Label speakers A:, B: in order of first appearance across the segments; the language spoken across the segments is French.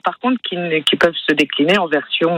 A: par contre qui peuvent se décliner en version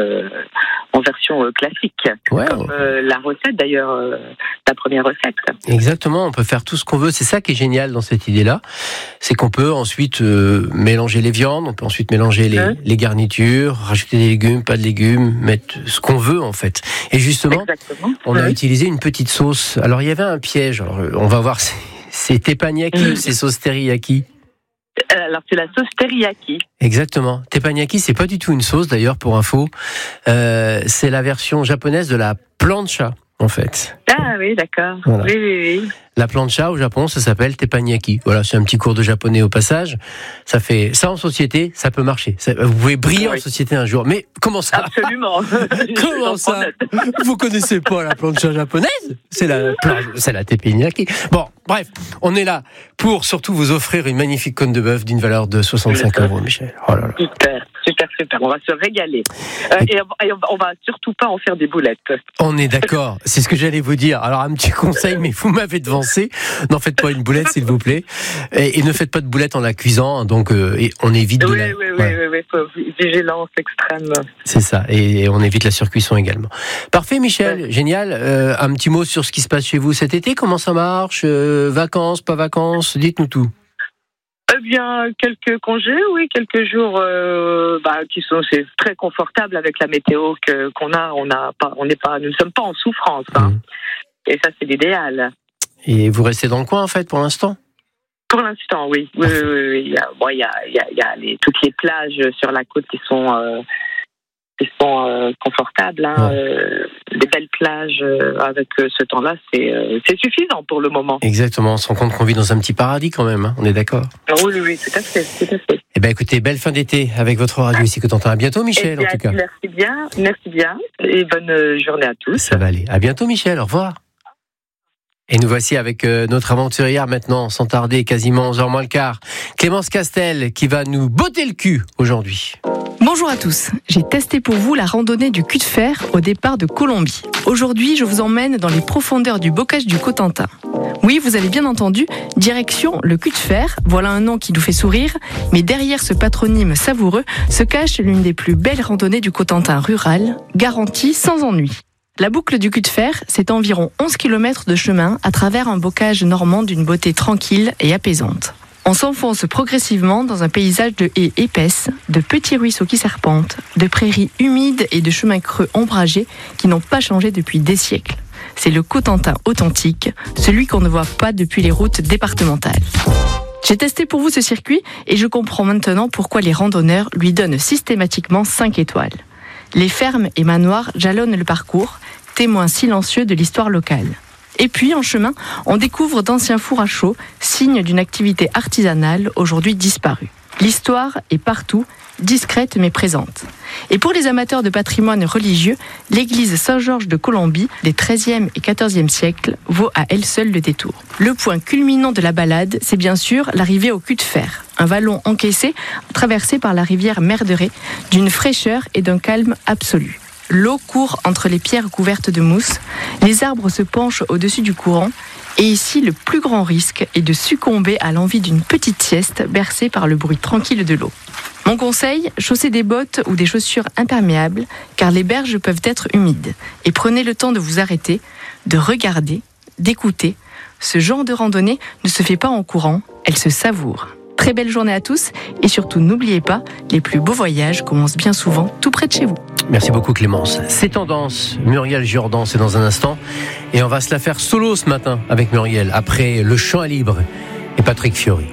A: classique, comme la recette d'ailleurs, la première recette.
B: Exactement, on peut faire tout ce qu'on veut. C'est ça qui est génial dans cette idée-là, c'est qu'on peut ensuite mélanger les viandes, on peut ensuite mélanger les garnitures, rajouter des légumes, pas de légumes, mettre ce qu'on veut en fait. Et justement, on a utilisé une petite sauce. Alors il y avait un piège. Alors, on va voir, c'est teppanyaki ou c'est sauce teriyaki?
A: Alors c'est la sauce teriyaki.
B: Exactement. Teppanyaki, c'est pas du tout une sauce d'ailleurs, pour info. C'est la version japonaise de la plancha en fait.
A: Ah oui, d'accord.
B: Voilà.
A: Oui.
B: La plancha au Japon, ça s'appelle teppanyaki. Voilà, c'est un petit cours de japonais au passage. Ça fait ça en société, ça peut marcher. Vous pouvez briller en société un jour. Mais comment ça?
A: Absolument.
B: Comment ça? Vous connaissez pas la plancha japonaise? C'est la teppanyaki. Bon, bref, on est là pour surtout vous offrir une magnifique cône de bœuf d'une valeur de 65 €, Michel. Oh là là.
A: Super. On va se régaler. Et on va surtout pas en faire des boulettes. On
B: est d'accord. C'est ce que j'allais vous dire. Alors, un petit conseil, mais vous m'avez devancé. N'en faites pas une boulette, s'il vous plaît. Et ne faites pas de boulette en la cuisant. Donc, on évite
A: Oui, vigilance extrême.
B: C'est ça. Et on évite la surcuisson également. Parfait, Michel. Génial. Un petit mot sur ce qui se passe chez vous cet été. Comment ça marche? Vacances, pas vacances? Dites-nous tout.
A: Eh bien, quelques congés, oui, quelques jours c'est très confortable avec la météo qu'on a. Nous ne sommes pas en souffrance, hein. Et ça, c'est l'idéal. Et
B: vous restez dans le coin, en fait, pour l'instant?
A: Pour l'instant, oui. Oui. Il y a toutes les plages sur la côte qui sont confortables, hein. Des belles plages avec ce temps-là, c'est suffisant pour le moment.
B: Exactement, on se rend compte qu'on vit dans un petit paradis quand même, hein. On est d'accord?
A: Oui, tout à fait.
B: Eh bien écoutez, belle fin d'été avec votre radio ici que t'entends. À bientôt, Michel, en tout cas.
A: Merci bien, et bonne journée à tous.
B: Ça va aller. À bientôt, Michel, au revoir. Et nous voici avec notre aventurière maintenant, sans tarder, quasiment 11h moins le quart, Clémence Castel, qui va nous botter le cul aujourd'hui.
C: Bonjour à tous, j'ai testé pour vous la randonnée du cul de fer au départ de Colombie. Aujourd'hui, je vous emmène dans les profondeurs du bocage du Cotentin. Oui, vous avez bien entendu, direction le cul de fer, voilà un nom qui nous fait sourire, mais derrière ce patronyme savoureux se cache l'une des plus belles randonnées du Cotentin rural, garantie sans ennui. La boucle du cul de fer, c'est environ 11 km de chemin à travers un bocage normand d'une beauté tranquille et apaisante. On s'enfonce progressivement dans un paysage de haies épaisses, de petits ruisseaux qui serpentent, de prairies humides et de chemins creux ombragés qui n'ont pas changé depuis des siècles. C'est le Cotentin authentique, celui qu'on ne voit pas depuis les routes départementales. J'ai testé pour vous ce circuit et je comprends maintenant pourquoi les randonneurs lui donnent systématiquement 5 étoiles. Les fermes et manoirs jalonnent le parcours, témoins silencieux de l'histoire locale. Et puis, en chemin, on découvre d'anciens fours à chaux, signe d'une activité artisanale aujourd'hui disparue. L'histoire est partout, discrète mais présente. Et pour les amateurs de patrimoine religieux, l'église Saint-Georges de Colombie, des XIIIe et XIVe siècles, vaut à elle seule le détour. Le point culminant de la balade, c'est bien sûr l'arrivée au cul de fer, un vallon encaissé, traversé par la rivière Merderet, d'une fraîcheur et d'un calme absolu. L'eau court entre les pierres couvertes de mousse, les arbres se penchent au-dessus du courant, et ici le plus grand risque est de succomber à l'envie d'une petite sieste bercée par le bruit tranquille de l'eau. Mon conseil, chaussez des bottes ou des chaussures imperméables, car les berges peuvent être humides. Et prenez le temps de vous arrêter, de regarder, d'écouter. Ce genre de randonnée ne se fait pas en courant, elle se savoure. Très belle journée à tous et surtout n'oubliez pas, les plus beaux voyages commencent bien souvent tout près de chez vous.
B: Merci beaucoup Clémence. C'est Tendance, Muriel Jourdan, c'est dans un instant. Et on va se la faire solo ce matin avec Muriel, après Le Chant à Libre et Patrick Fiori.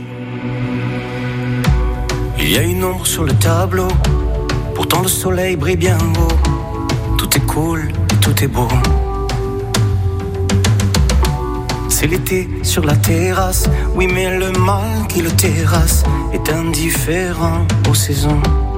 D: Il y a une ombre sur le tableau, pourtant le soleil brille bien haut. Tout est cool, tout est beau. C'est l'été sur la terrasse, oui mais le mal qui le terrasse est indifférent aux saisons.